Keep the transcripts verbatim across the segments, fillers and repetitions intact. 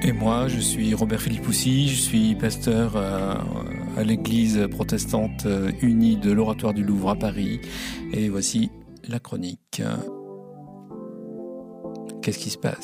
Et moi, je suis Robert Philippoussy, je suis pasteur à, à l'église protestante unie de l'Oratoire du Louvre à Paris. Et voici la chronique. Qu'est-ce qui se passe ?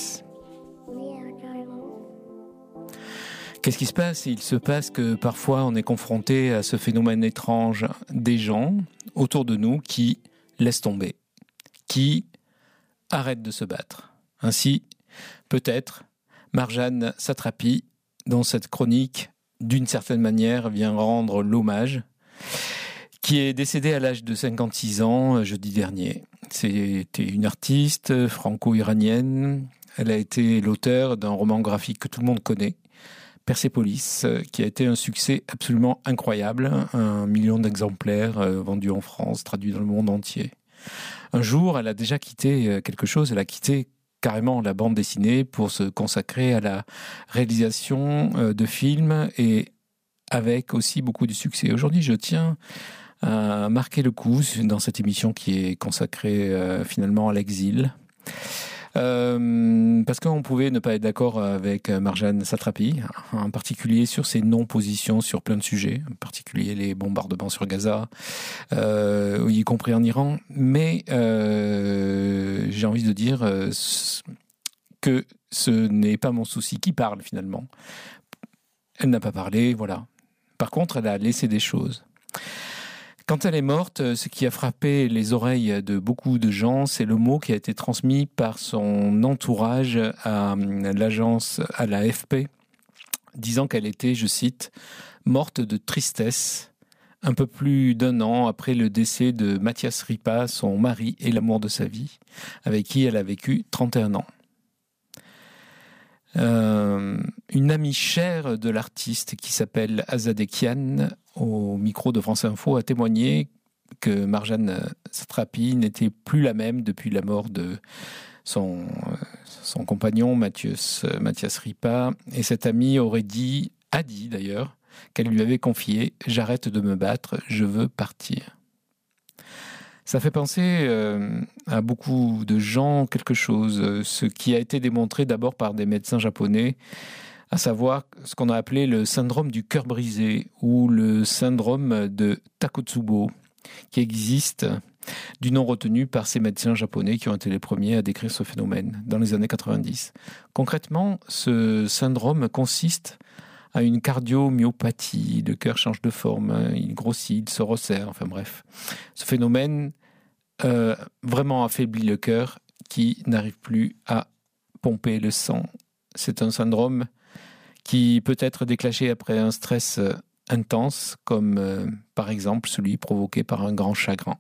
Qu'est-ce qui se passe ? Il se passe que parfois on est confronté à ce phénomène étrange des gens autour de nous qui laissent tomber, qui arrêtent de se battre. Ainsi, peut-être, Marjane Satrapi, dans cette chronique, d'une certaine manière, vient rendre l'hommage, qui est décédée à l'âge de cinquante-six ans jeudi dernier. C'était une artiste franco-iranienne. Elle a été l'auteur d'un roman graphique que tout le monde connaît, Persépolis, qui a été un succès absolument incroyable, un million d'exemplaires vendus en France, traduits dans le monde entier. Un jour, elle a déjà quitté quelque chose, elle a quitté carrément la bande dessinée pour se consacrer à la réalisation de films et avec aussi beaucoup de succès. Aujourd'hui, je tiens à marquer le coup dans cette émission qui est consacrée euh, finalement à l'exil. Euh, parce qu'on pouvait ne pas être d'accord avec Marjane Satrapi, en particulier sur ses non-positions sur plein de sujets, en particulier les bombardements sur Gaza, euh, y compris en Iran. Mais euh, j'ai envie de dire euh, que ce n'est pas mon souci qui parle finalement. Elle n'a pas parlé, voilà. Par contre, elle a laissé des choses. Quand elle est morte, ce qui a frappé les oreilles de beaucoup de gens, c'est le mot qui a été transmis par son entourage à l'agence, à l'A F P, disant qu'elle était, je cite, « morte de tristesse », un peu plus d'un an après le décès de Mathias Ripa, son mari et l'amour de sa vie, avec qui elle a vécu trente et un ans. Euh, une amie chère de l'artiste qui s'appelle Azadeh Kian, au micro de France Info, a témoigné que Marjane Satrapi n'était plus la même depuis la mort de son, son compagnon Mathias, Mathias Ripa. Et cette amie aurait dit, a dit d'ailleurs, qu'elle lui avait confié « J'arrête de me battre, je veux partir ». Ça fait penser euh, à beaucoup de gens quelque chose, ce qui a été démontré d'abord par des médecins japonais, à savoir ce qu'on a appelé le syndrome du cœur brisé ou le syndrome de Takotsubo, qui existe, du nom retenu par ces médecins japonais qui ont été les premiers à décrire ce phénomène dans les années quatre-vingt-dix. Concrètement, ce syndrome consiste à une cardiomyopathie, le cœur change de forme, il grossit, il se resserre, enfin bref. Ce phénomène euh, vraiment affaiblit le cœur qui n'arrive plus à pomper le sang. C'est un syndrome qui peut être déclenché après un stress intense, comme euh, par exemple celui provoqué par un grand chagrin.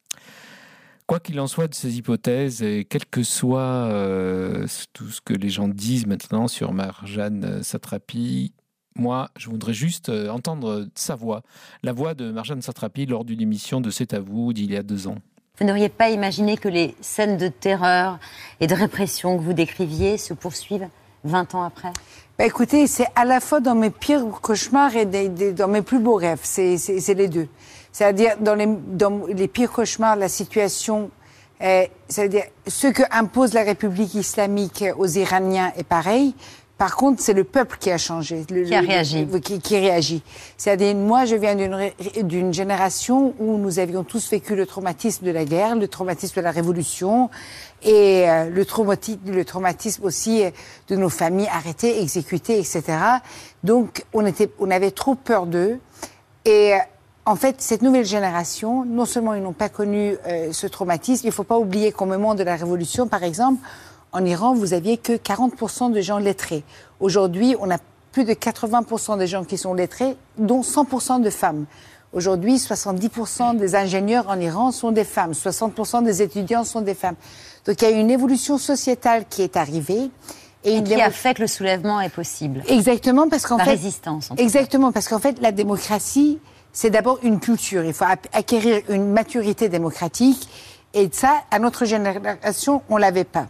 Quoi qu'il en soit de ces hypothèses, et quel que soit euh, tout ce que les gens disent maintenant sur Marjane Satrapi, moi, je voudrais juste entendre sa voix, la voix de Marjane Satrapi lors d'une émission de C'est à vous d'il y a deux ans. Vous n'auriez pas imaginé que les scènes de terreur et de répression que vous décriviez se poursuivent vingt ans après ? Bah écoutez, c'est à la fois dans mes pires cauchemars et des, des, dans mes plus beaux rêves. C'est, c'est, c'est les deux. C'est-à-dire, dans les, dans les pires cauchemars, la situation, est, c'est-à-dire, ce que impose la République islamique aux Iraniens est pareil. Par contre, c'est le peuple qui a changé. Le, qui a le, réagi. Le, qui, qui réagit. C'est-à-dire, moi, je viens d'une, d'une génération où nous avions tous vécu le traumatisme de la guerre, le traumatisme de la Révolution et euh, le, traumati- le traumatisme aussi de nos familles arrêtées, exécutées, et cetera. Donc, on, était, on avait trop peur d'eux. Et euh, en fait, cette nouvelle génération, non seulement ils n'ont pas connu euh, ce traumatisme, il ne faut pas oublier qu'au moment de la Révolution, par exemple, en Iran, vous aviez que quarante pour cent de gens lettrés. Aujourd'hui, on a plus de quatre-vingts pour cent des gens qui sont lettrés, dont cent pour cent de femmes. Aujourd'hui, soixante-dix pour cent des ingénieurs en Iran sont des femmes, soixante pour cent des étudiants sont des femmes. Donc il y a une évolution sociétale qui est arrivée. Et, et qui démo... a fait que le soulèvement est possible. Exactement, parce qu'en la fait... La résistance. En exactement, parce qu'en fait, la démocratie, c'est d'abord une culture. Il faut acquérir une maturité démocratique. Et ça, à notre génération, on ne l'avait pas.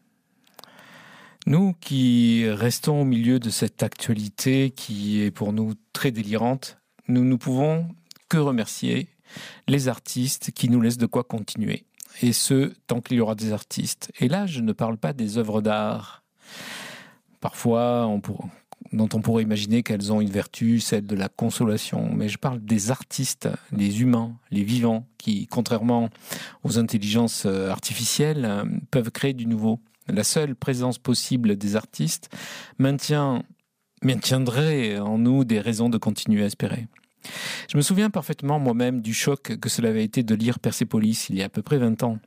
Nous qui restons au milieu de cette actualité qui est pour nous très délirante, nous ne pouvons que remercier les artistes qui nous laissent de quoi continuer. Et ce, tant qu'il y aura des artistes. Et là, je ne parle pas des œuvres d'art. parfois on pour, dont on pourrait imaginer qu'elles ont une vertu, celle de la consolation. Mais je parle des artistes, les humains, les vivants, qui, contrairement aux intelligences artificielles, peuvent créer du nouveau. La seule présence possible des artistes maintient, maintiendrait en nous des raisons de continuer à espérer. Je me souviens parfaitement moi-même du choc que cela avait été de lire Persépolis il y a à peu près vingt ans.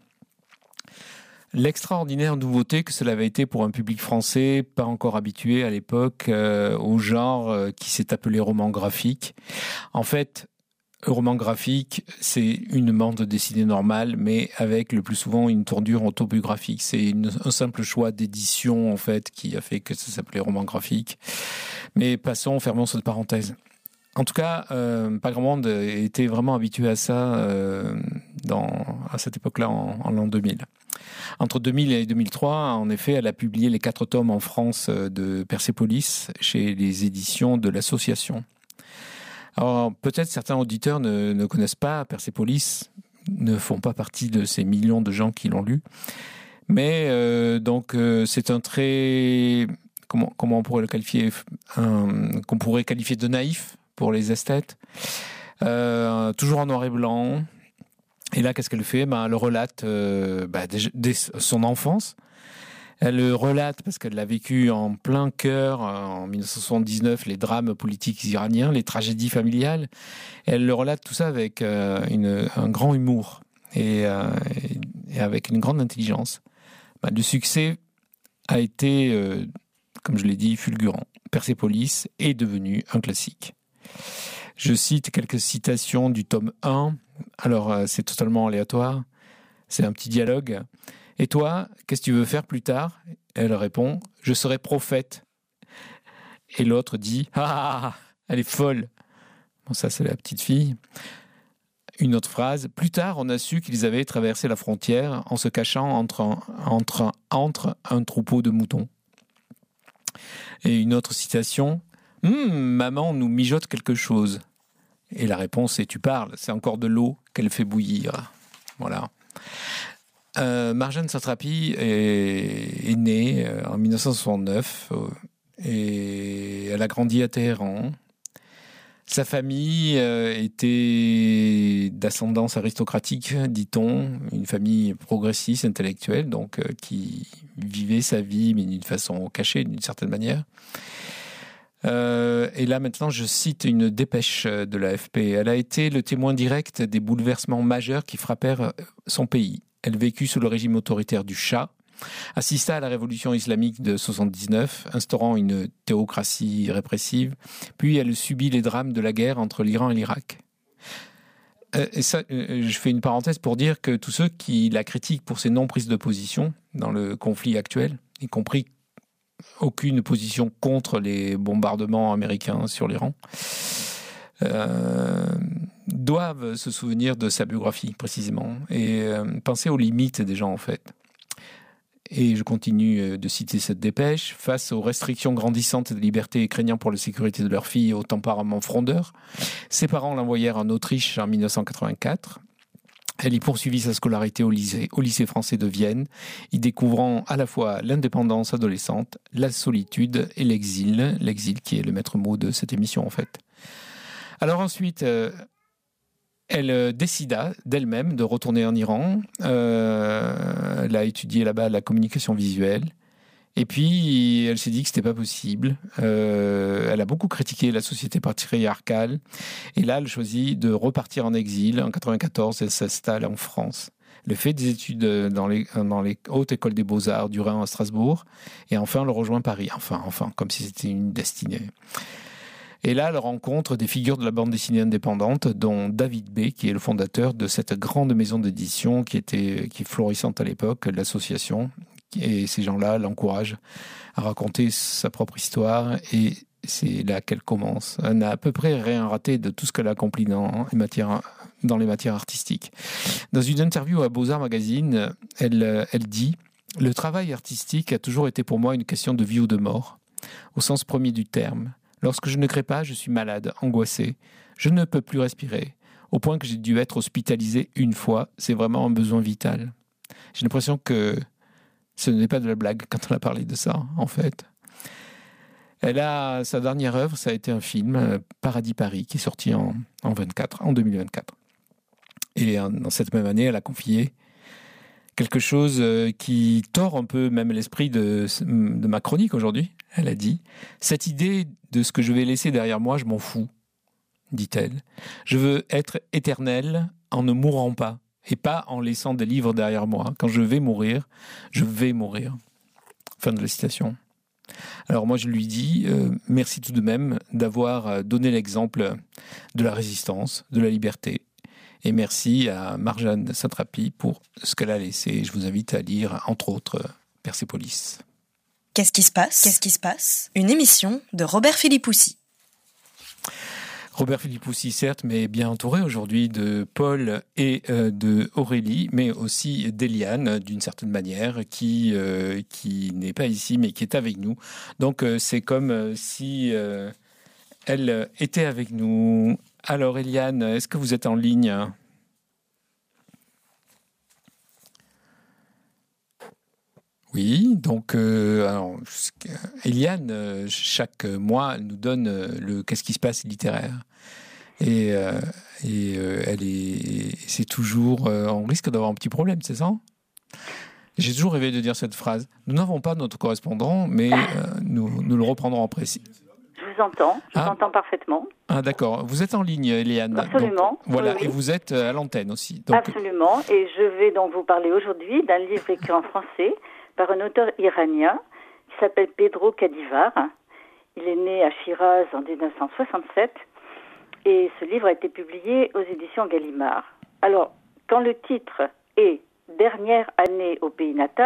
L'extraordinaire nouveauté que cela avait été pour un public français pas encore habitué à l'époque euh, au genre euh, qui s'est appelé roman graphique. En fait, roman graphique, c'est une bande dessinée normale, mais avec le plus souvent une tournure autobiographique. C'est une, un simple choix d'édition en fait qui a fait que ça s'appelait roman graphique. Mais passons, fermons cette parenthèse. En tout cas, euh, pas grand monde était vraiment habitué à ça euh, dans, à cette époque-là, en, en l'an deux mille. Entre deux mille et deux mille trois, en effet, elle a publié les quatre tomes en France de Persépolis chez les éditions de l'Association. Alors, peut-être certains auditeurs ne, ne connaissent pas Persépolis, ne font pas partie de ces millions de gens qui l'ont lu. Mais euh, donc, euh, c'est un très... Comment, comment on pourrait le qualifier un, qu'on pourrait qualifier de naïf pour les esthètes. Euh, toujours en noir et blanc. Et là, qu'est-ce qu'elle fait ? Ben, elle relate euh, ben, dès, dès son enfance. Elle le relate parce qu'elle l'a vécu en plein cœur, en dix-neuf cent soixante-dix-neuf, les drames politiques iraniens, les tragédies familiales. Et elle le relate tout ça avec euh, une, un grand humour et, euh, et avec une grande intelligence. Ben, le succès a été, euh, comme je l'ai dit, fulgurant. Persépolis est devenu un classique. Je cite quelques citations du tome un. Alors, euh, c'est totalement aléatoire. C'est un petit dialogue. Et toi, qu'est-ce que tu veux faire plus tard ? Elle répond, je serai prophète. Et l'autre dit, ah, elle est folle. Bon, ça, c'est la petite fille. Une autre phrase, plus tard, on a su qu'ils avaient traversé la frontière en se cachant entre un, entre, entre un troupeau de moutons. Et une autre citation, hum, maman nous mijote quelque chose. Et la réponse est, tu parles, c'est encore de l'eau qu'elle fait bouillir. Voilà. Euh, Marjane Satrapi est, est née en dix-neuf cent soixante-neuf euh, et elle a grandi à Téhéran. Sa famille euh, était d'ascendance aristocratique, dit-on, une famille progressiste, intellectuelle, donc euh, qui vivait sa vie, mais d'une façon cachée, d'une certaine manière. Euh, et là, maintenant, je cite une dépêche de l'A F P. Elle a été le témoin direct des bouleversements majeurs qui frappèrent son pays. Elle vécut sous le régime autoritaire du Shah, assista à la révolution islamique de soixante-dix-neuf, instaurant une théocratie répressive, puis elle subit les drames de la guerre entre l'Iran et l'Irak. Euh, et ça, euh, je fais une parenthèse pour dire que tous ceux qui la critiquent pour ses non-prises de position dans le conflit actuel, y compris aucune position contre les bombardements américains sur l'Iran, euh, doivent se souvenir de sa biographie, précisément, et euh, penser aux limites des gens, en fait. Et je continue de citer cette dépêche. Face aux restrictions grandissantes de liberté et craignant pour la sécurité de leur fille au tempérament frondeur, ses parents l'envoyèrent en Autriche en dix-neuf cent quatre-vingt-quatre. Elle y poursuivit sa scolarité au lycée, au lycée français de Vienne, y découvrant à la fois l'indépendance adolescente, la solitude et l'exil. L'exil qui est le maître mot de cette émission, en fait. Alors ensuite, euh, elle décida d'elle-même de retourner en Iran. Euh, elle a étudié là-bas la communication visuelle. Et puis, elle s'est dit que c'était pas possible. Euh, elle a beaucoup critiqué la société patriarcale. Et là, elle choisit de repartir en exil. En quatre-vingt-quatorze, elle s'installe en France. Elle fait des études dans les, dans les hautes écoles des beaux-arts du Rhin à Strasbourg. Et enfin, elle rejoint Paris. Enfin, enfin, comme si c'était une destinée. Et là, elle rencontre des figures de la bande dessinée indépendante, dont David B., qui est le fondateur de cette grande maison d'édition qui était, qui est florissante à l'époque, l'association. Et ces gens-là l'encouragent à raconter sa propre histoire. Et c'est là qu'elle commence. Elle n'a à peu près rien raté de tout ce qu'elle a accompli dans les matières, dans les matières artistiques. Dans une interview à Beaux-Arts Magazine, elle, elle dit « Le travail artistique a toujours été pour moi une question de vie ou de mort, au sens premier du terme. Lorsque je ne crée pas, je suis malade, angoissé. Je ne peux plus respirer, au point que j'ai dû être hospitalisé une fois. C'est vraiment un besoin vital. » J'ai l'impression que ce n'est pas de la blague quand on a parlé de ça, en fait. Elle a, sa dernière œuvre, ça a été un film, euh, Paradis Paris, qui est sorti en, en, vingt-quatre, en deux mille vingt-quatre. Et euh, dans cette même année, elle a confié quelque chose euh, qui tord un peu même l'esprit de, de ma chronique aujourd'hui. Elle a dit « Cette idée de ce que je vais laisser derrière moi, je m'en fous, dit-elle. Je veux être éternelle en ne mourant pas, et pas en laissant des livres derrière moi. Quand je vais mourir, je vais mourir. » Fin de la citation. Alors moi je lui dis euh, merci tout de même d'avoir donné l'exemple de la résistance, de la liberté. Et merci à Marjane Satrapi pour ce qu'elle a laissé. Je vous invite à lire, entre autres, Persépolis. Qu'est-ce qui se passe ? Qu'est-ce qui se passe ? Une émission de Robert Philippoussi. Robert Philippoussi, certes, mais bien entouré aujourd'hui de Paul et euh, de Aurélie, mais aussi d'Eliane, d'une certaine manière, qui, euh, qui n'est pas ici, mais qui est avec nous. Donc, euh, c'est comme euh, si euh, elle était avec nous. Alors, Eliane, est-ce que vous êtes en ligne ? Oui, donc euh, alors, Eliane, chaque mois, nous donne le Qu'est-ce qui se passe littéraire. Et, euh, et euh, elle est, c'est toujours, euh, on risque d'avoir un petit problème, c'est ça ? J'ai toujours rêvé de dire cette phrase. Nous n'avons pas notre correspondant, mais euh, nous, nous le reprendrons en précis. Je vous entends, je vous ah. entends parfaitement. Ah d'accord, vous êtes en ligne, Eliane. Absolument. Donc, voilà, oui, oui. Et vous êtes à l'antenne aussi. Donc... Absolument, et je vais donc vous parler aujourd'hui d'un livre écrit en français par un auteur iranien qui s'appelle Pedro Cadivar. Il est né à Shiraz en dix-neuf cent soixante-sept et ce livre a été publié aux éditions Gallimard. Alors, quand le titre est « Dernière année au pays natal »,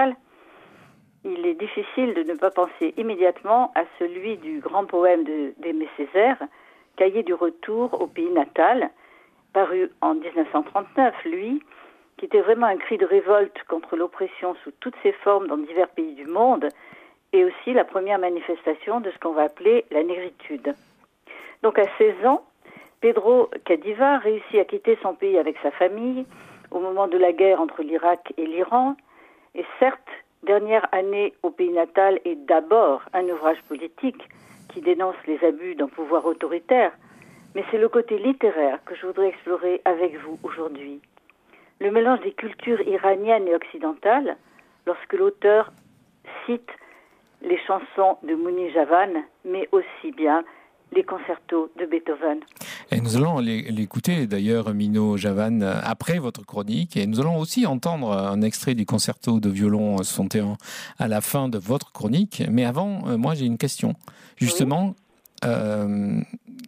il est difficile de ne pas penser immédiatement à celui du grand poème de, d'Aimé Césaire, « Cahier du retour au pays natal », paru en dix-neuf cent trente-neuf, lui, qui était vraiment un cri de révolte contre l'oppression sous toutes ses formes dans divers pays du monde, et aussi la première manifestation de ce qu'on va appeler la négritude. Donc à seize ans, Pedro Cadivar réussit à quitter son pays avec sa famille au moment de la guerre entre l'Irak et l'Iran, et certes, Dernière année au pays natal est d'abord un ouvrage politique qui dénonce les abus d'un pouvoir autoritaire, mais c'est le côté littéraire que je voudrais explorer avec vous aujourd'hui. Le mélange des cultures iraniennes et occidentales, lorsque l'auteur cite les chansons de Mouni Javan, mais aussi bien les concertos de Beethoven. Et nous allons l'écouter d'ailleurs, Mino Javan, après votre chronique, et nous allons aussi entendre un extrait du concerto de violon soixante et un à la fin de votre chronique. Mais avant, moi j'ai une question. Justement, oui. euh,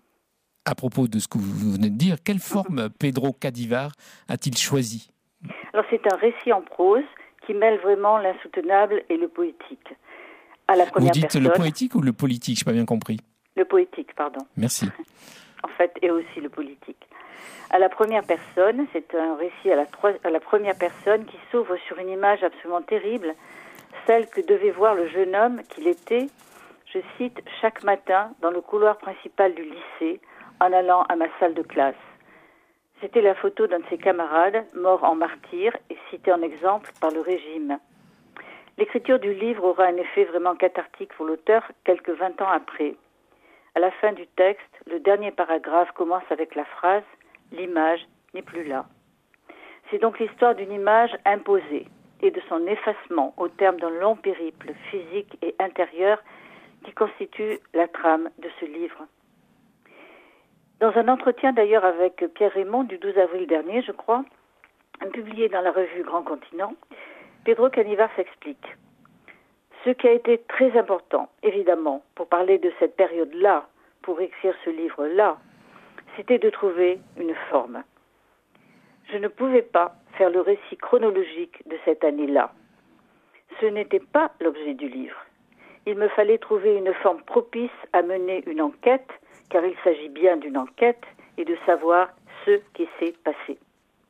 à propos de ce que vous venez de dire, quelle forme Pedro Cadivar a-t-il choisi ? Alors c'est un récit en prose qui mêle vraiment l'insoutenable et le poétique. À la première vous dites personne, le poétique ou le politique ? Je n'ai pas bien compris. Le poétique, pardon. Merci. En fait, et aussi le politique. À la première personne, c'est un récit à la, trois, à la première personne qui s'ouvre sur une image absolument terrible, celle que devait voir le jeune homme qu'il était, je cite, chaque matin dans le couloir principal du lycée, en allant à ma salle de classe. C'était la photo d'un de ses camarades, mort en martyr et cité en exemple par le régime. L'écriture du livre aura un effet vraiment cathartique pour l'auteur quelques vingt ans après. À la fin du texte, le dernier paragraphe commence avec la phrase « L'image n'est plus là ». C'est donc l'histoire d'une image imposée et de son effacement au terme d'un long périple physique et intérieur qui constitue la trame de ce livre. Dans un entretien d'ailleurs avec Pierre Raymond du douze avril dernier, je crois, publié dans la revue Grand Continent, Pedro Cadivar s'explique. Ce qui a été très important, évidemment, pour parler de cette période-là, pour écrire ce livre-là, c'était de trouver une forme. Je ne pouvais pas faire le récit chronologique de cette année-là. Ce n'était pas l'objet du livre. Il me fallait trouver une forme propice à mener une enquête, car il s'agit bien d'une enquête, et de savoir ce qui s'est passé.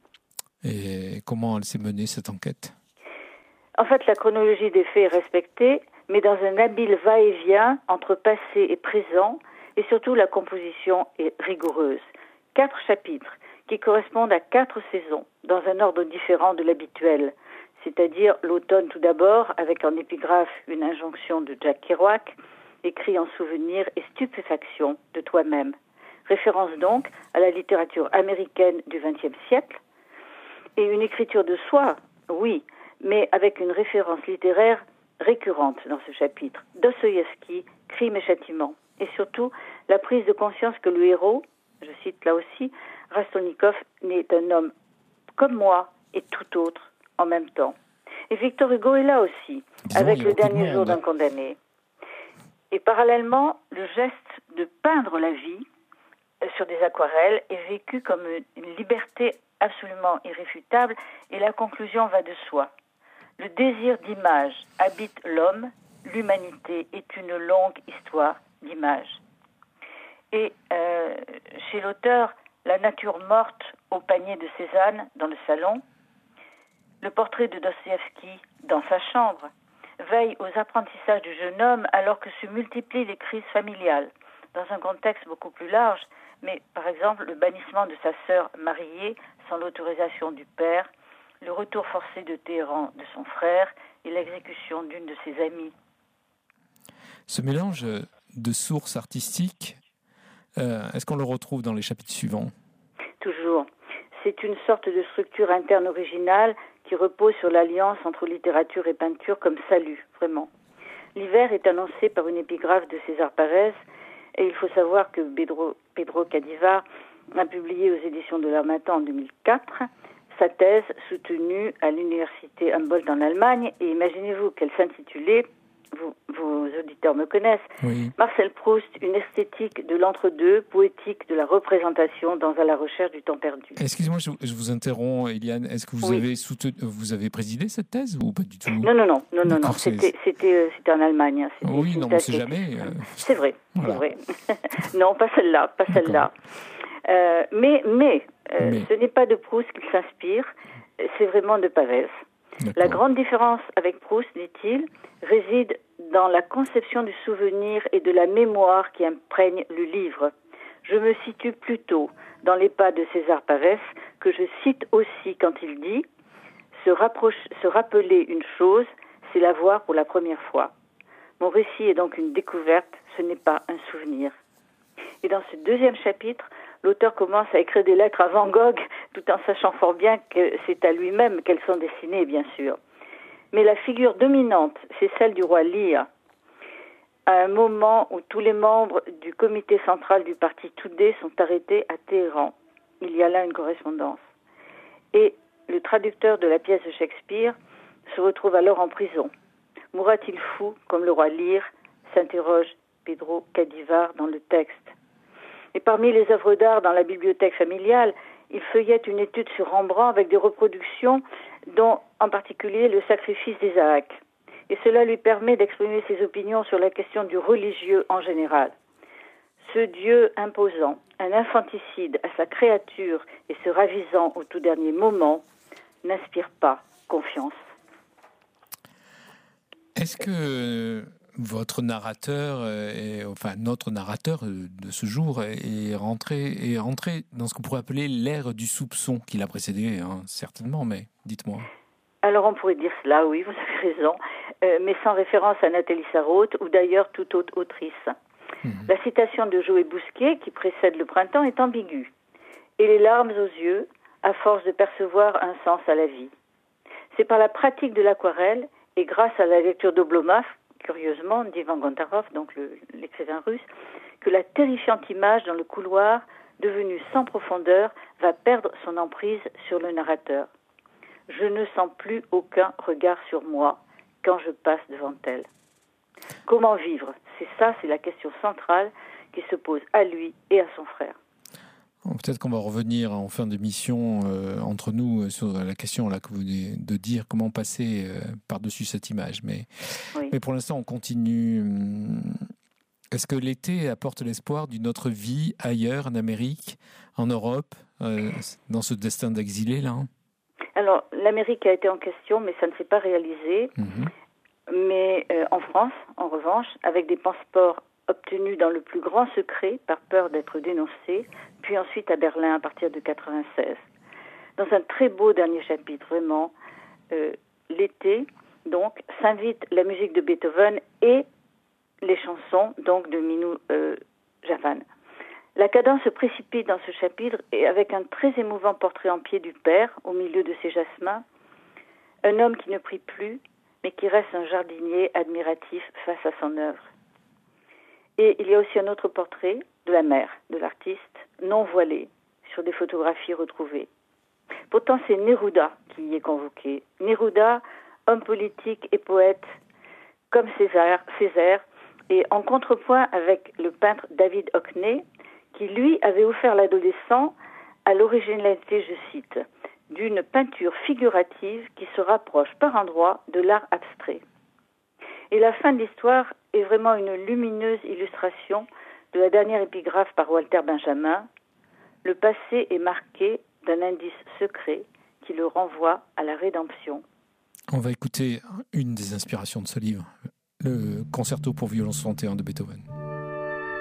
Et comment elle s'est menée, cette enquête ? En fait, la chronologie des faits est respectée, mais dans un habile va-et-vient entre passé et présent, et surtout la composition est rigoureuse. Quatre chapitres qui correspondent à quatre saisons, dans un ordre différent de l'habituel, c'est-à-dire l'automne tout d'abord, avec en épigraphe une injonction de Jack Kerouac, écrit en souvenir et stupéfaction de toi-même. Référence donc à la littérature américaine du vingtième siècle, et une écriture de soi, oui, mais avec une référence littéraire récurrente dans ce chapitre. Dostoïevski, Crime et châtiment. Et surtout, la prise de conscience que le héros, je cite là aussi, Raskolnikov n'est un homme comme moi et tout autre en même temps. Et Victor Hugo est là aussi, Disons, avec le de dernier jour d'un condamné. Et parallèlement, le geste de peindre la vie sur des aquarelles est vécu comme une liberté absolument irréfutable, et la conclusion va de soi. Le désir d'image habite l'homme, l'humanité est une longue histoire d'images. Et euh, chez l'auteur, la nature morte au panier de Cézanne dans le salon, le portrait de Dostoïevski dans sa chambre, veille aux apprentissages du jeune homme alors que se multiplient les crises familiales, dans un contexte beaucoup plus large, mais par exemple le bannissement de sa sœur mariée sans l'autorisation du père, le retour forcé de Téhéran de son frère et l'exécution d'une de ses amies. Ce mélange de sources artistiques, euh, est-ce qu'on le retrouve dans les chapitres suivants ? Toujours. C'est une sorte de structure interne originale qui repose sur l'alliance entre littérature et peinture comme salut, vraiment. L'hiver est annoncé par une épigraphe de César Pavès, et il faut savoir que Pedro, Pedro Cadivar a publié aux éditions de l'Harmattan en deux mille quatre sa thèse soutenue à l'université Humboldt en Allemagne, et imaginez-vous qu'elle s'intitulait, vous, vos auditeurs me connaissent, oui. Marcel Proust, une esthétique de l'entre-deux, poétique de la représentation dans À la recherche du temps perdu. Excusez-moi, je, je vous interromps, Eliane. Est-ce que vous, oui. avez soutenu, vous avez présidé cette thèse ou pas du tout ? Non, non, non, non, non, non. C'était, c'était, c'était en Allemagne. C'était oui, non, on ne sait jamais. Euh... C'est vrai, voilà. c'est vrai. Non, pas celle-là, pas D'accord. celle-là. Euh, mais, mais, euh, mais, ce n'est pas de Proust qu'il s'inspire, c'est vraiment de Pavès. D'accord. La grande différence avec Proust, dit-il, réside dans la conception du souvenir et de la mémoire qui imprègne le livre. Je me situe plutôt dans les pas de César Pavès, que je cite aussi quand il dit « Se, rapproche, se rappeler une chose, c'est la voir pour la première fois. Mon récit est donc une découverte, ce n'est pas un souvenir. » Et dans ce deuxième chapitre, l'auteur commence à écrire des lettres à Van Gogh, tout en sachant fort bien que c'est à lui-même qu'elles sont destinées, bien sûr. Mais la figure dominante, c'est celle du roi Lear, à un moment où tous les membres du comité central du parti Tudeh sont arrêtés à Téhéran. Il y a là une correspondance. Et le traducteur de la pièce de Shakespeare se retrouve alors en prison. Mourra-t-il fou, comme le roi Lear, s'interroge Pedro Cadivar dans le texte. Et parmi les œuvres d'art dans la bibliothèque familiale, il feuillette une étude sur Rembrandt avec des reproductions, dont en particulier le sacrifice d'Isaac. Et cela lui permet d'exprimer ses opinions sur la question du religieux en général. Ce Dieu imposant un infanticide à sa créature et se ravisant au tout dernier moment n'inspire pas confiance. Est-ce que votre narrateur, est, enfin notre narrateur de ce jour, est rentré, est rentré dans ce qu'on pourrait appeler l'ère du soupçon qui l'a précédé, hein, certainement, mais dites-moi. Alors on pourrait dire cela, oui, vous avez raison, euh, mais sans référence à Nathalie Sarraute ou d'ailleurs toute autre autrice. Mmh. La citation de Joé Bousquet, qui précède le printemps, est ambiguë. Et les larmes aux yeux, à force de percevoir un sens à la vie. C'est par la pratique de l'aquarelle et grâce à la lecture d'Oblomov, curieusement, d'Ivan Gontarov, donc le, l'écrivain russe, que la terrifiante image dans le couloir, devenue sans profondeur, va perdre son emprise sur le narrateur. Je ne sens plus aucun regard sur moi quand je passe devant elle. Comment vivre ? C'est ça, c'est la question centrale qui se pose à lui et à son frère. Peut-être qu'on va revenir en fin d'émission euh, entre nous sur la question là que vous venez de dire, comment passer euh, par-dessus cette image. Mais, oui. mais pour l'instant, on continue. Est-ce que l'été apporte l'espoir d'une autre vie ailleurs, en Amérique, en Europe, euh, dans ce destin d'exilé là ? Alors, l'Amérique a été en question, mais ça ne s'est pas réalisé. Mmh. Mais euh, en France, en revanche, avec des passeports obtenus dans le plus grand secret, par peur d'être dénoncés, puis ensuite à Berlin à partir de quatre-vingt-seize. Dans un très beau dernier chapitre, vraiment, euh, l'été, donc, s'invite la musique de Beethoven et les chansons donc de Minou euh, Javan. La cadence se précipite dans ce chapitre et avec un très émouvant portrait en pied du père au milieu de ses jasmins, un homme qui ne prie plus mais qui reste un jardinier admiratif face à son œuvre. Et il y a aussi un autre portrait de la mère de l'artiste, non voilée, sur des photographies retrouvées. Pourtant, c'est Neruda qui y est convoqué. Neruda, homme politique et poète, comme Césaire, Césaire, et en contrepoint avec le peintre David Hockney, qui lui avait offert l'adolescent à l'originalité, je cite, d'une peinture figurative qui se rapproche par endroits de l'art abstrait. Et la fin de l'histoire est vraiment une lumineuse illustration de la dernière épigraphe par Walter Benjamin. Le passé est marqué d'un indice secret qui le renvoie à la rédemption. On va écouter une des inspirations de ce livre, le concerto pour violon soixante et un de Beethoven.